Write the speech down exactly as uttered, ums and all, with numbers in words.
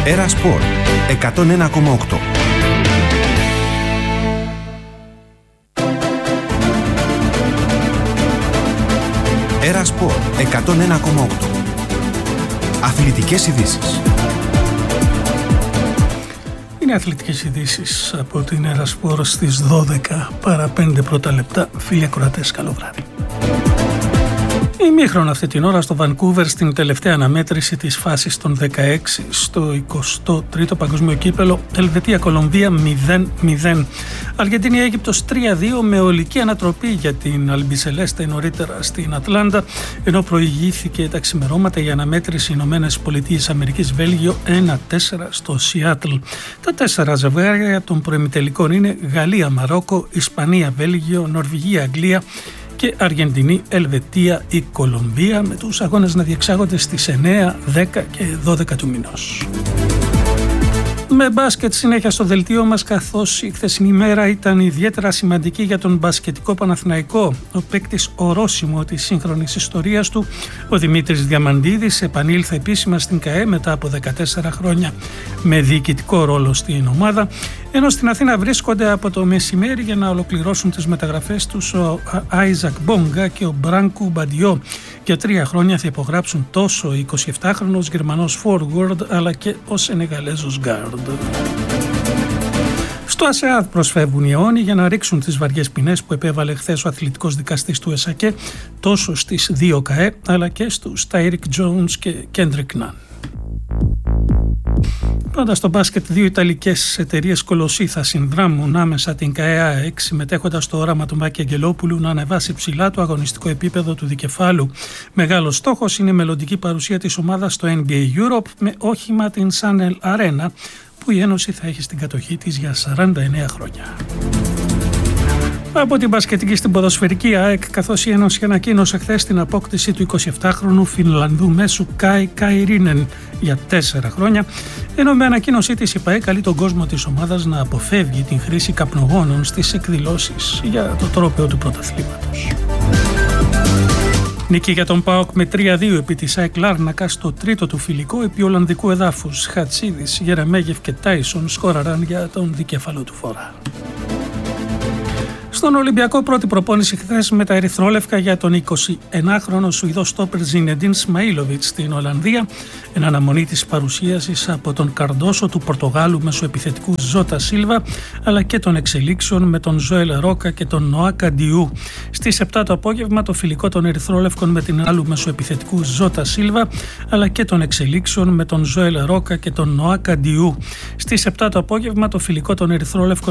Έρα Σπορ εκατόν ένα κόμμα οκτώ. Έρα Σπορ εκατόν ένα κόμμα οκτώ. Αθλητικές ειδήσεις. Είναι αθλητικές ειδήσεις από την Έρα Σπορ στις δώδεκα παρά πέντε πρώτα λεπτά. Φίλοι ακροατές, καλό βράδυ. Ημίχρονο αυτή την ώρα στο Βανκούβερ στην τελευταία αναμέτρηση της φάσης των δεκαέξι στο εικοστό τρίτο Παγκόσμιο Κύπελλο, Ελβετία-Κολομβία μηδέν μηδέν. Αργεντινή-Αίγυπτος τρία δύο με ολική ανατροπή για την Αλμπισελέστε νωρίτερα στην Ατλάντα, ενώ προηγήθηκε τα ξημερώματα η αναμέτρηση Ηνωμένες Πολιτείες Αμερικής Βέλγιο ένα τέσσερα στο Σιάτλ. Τα τέσσερα ζευγάρια των προημιτελικών είναι Γαλλία-Μαρόκο, Ισπανία-Βέλγιο, Νορβηγία-Αγγλία και Αργεντινή, Ελβετία ή Κολομβία, με τους αγώνες να διεξάγονται στις εννέα, δέκα και δώδεκα του μηνός. Με μπάσκετ συνέχεια στο δελτίο μας, καθώς η χθεσινή μέρα ήταν ιδιαίτερα σημαντική για τον μπασκετικό Παναθηναϊκό. Ο παίκτης ορόσημο της σύγχρονης ιστορίας του, ο Δημήτρης Διαμαντίδης, επανήλθε επίσημα στην ΚΑΕ μετά από δεκατέσσερα χρόνια με διοικητικό ρόλο στην ομάδα, ενώ στην Αθήνα βρίσκονται από το μεσημέρι για να ολοκληρώσουν τις μεταγραφές τους ο Άιζακ Μπόγκα και ο Μπράνκου Μπαντιό. Για τρία χρόνια θα υπογράψουν τόσο ο εικοσιεπτάχρονος Γερμανός forward αλλά και ο Σενεγαλέζος guard. Στο ΑΣΕΑΔ προσφεύγουν οι αιώνιοι για να ρίξουν τις βαριές ποινές που επέβαλε χθες ο αθλητικός δικαστής του ΕΣΑΚΕ τόσο στις δύο ΚΑΕ αλλά και στους Τάιρικ Τζόουνς και Κέντρικ Ναν. Πάντα στο μπάσκετ, δύο ιταλικές εταιρείες κολοσσοί θα συνδράμουν άμεσα την ΚΑΕ, συμμετέχοντας στο όραμα του Μάκη Αγγελόπουλου να ανεβάσει ψηλά το αγωνιστικό επίπεδο του δικεφάλου. Μεγάλος στόχος είναι η μελλοντική παρουσία της ομάδας στο N B A Europe με όχημα την Sanel Arena, που η Ένωση θα έχει στην κατοχή της για σαράντα εννέα χρόνια. Από την μπασκετική στην ποδοσφαιρική ΑΕΚ, καθώς η Ένωση ανακοίνωσε χθες την απόκτηση του εικοσιεπτάχρονου Φινλανδού μέσου Κάι Καϊρίνεν για τέσσερα χρόνια, ενώ με ανακοίνωσή της η ΠΑΕ καλεί τον κόσμο της ομάδας να αποφεύγει την χρήση καπνογόνων στις εκδηλώσεις για το τρόπαιο του πρωταθλήματος. Νίκη για τον ΠΑΟΚ με τρία δύο επί της ΑΕΚ Λάρνακα στο τρίτο του φιλικό επί Ολλανδικού εδάφους. Χατσίδης, Γερεμέγεφ και Τάισον σκόραραν για τον δικέφαλο του φορά. Στον Ολυμπιακό, πρώτη προπόνηση χθες με τα ερυθρόλευκα για τον εικοσιενάχρονο Σουηδό στόπερ Ζινεντίν Σμαΐλοβιτς στην Ολλανδία, εν αναμονή της παρουσίασης από τον Καρντόσο του Πορτογάλου μεσοεπιθετικού Ζώτα Σίλβα, αλλά και των εξελίξεων με τον Ζωέλ Ρόκα και τον Νοά Καντιού. Στις επτά το απόγευμα το φιλικό των ερυθρόλευκων με την άλλου μεσοεπιθετικού Ζώτα Σίλβα, αλλά και των εξελίξεων με τον Ζωέλ Ρόκα και τον Νοά Καντιού. Στις επτά το απόγευμα το φιλικό των ερυθρόλευκων